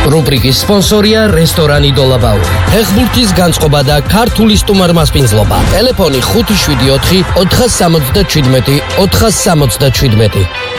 რუბრიკის სპონსორია რესტორანი დოლაბაური. ფეხბურთის განწყობა და ქართული სტუმარმასპინძლობა. ტელეფონი 574 477 477.